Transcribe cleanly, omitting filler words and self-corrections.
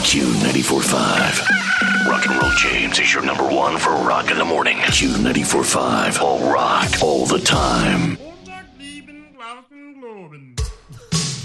Q94.5. Rock and Roll James is your number one for rock in the morning. Q94.5. All rock, all the time.